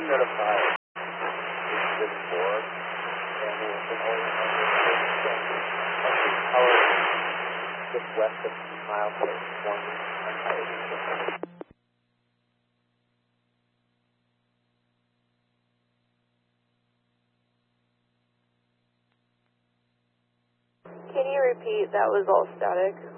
certified. This board, and we can only power just west of milepost 1 on Highway 6. Can you repeat? That was all static.